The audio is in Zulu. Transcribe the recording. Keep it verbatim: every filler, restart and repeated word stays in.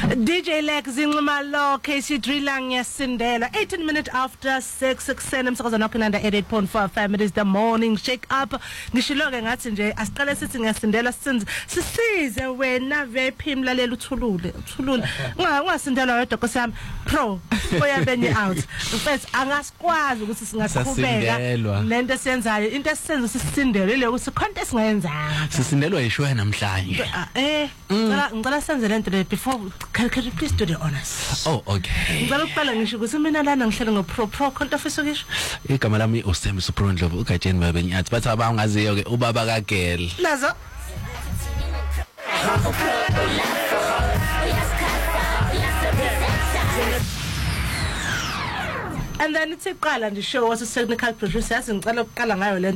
D J Lex Zinqumalo K C Drilla ngiyasindela eighteen minutes after six ekseni emsakazweni wakho nanda eighty-eight point four F M. It is the morning shake up. Ngishiloke ngathi nje asiqale sithi ngiyasindela sisenze sisize wena vephi imlalela uthulule uthulule ungasindelwa wedwa nkosiyami pro oyabenye out mfethu angasikwazi ukuthi singaqhubeka nento esiyenzayo into esisenza sisindele ile ukuthi konke esingayenzanga sisindelwa yishwe namhlanje eh ngicela ngicela senze lento le before can, can you please do the honors. Oh okay ngicela ukuqala ngisho ukuthi mina lana ngihlele ngo pro pro konke ofisa ukisho igama lami uSem Supro Ndlovu uGajeni babenyathi bathi abangaziyo ke ubaba kaGel lazo and then it's iqala nje show was a technical producer ngicela ukuqala ngayo le